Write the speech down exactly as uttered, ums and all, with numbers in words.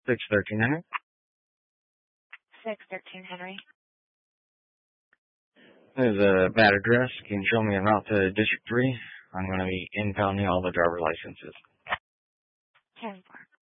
six thirteen Henry. six thirteen Henry. There's a bad address. Can you show me a route to District three? I'm going to be impounding all the driver licenses. ten four.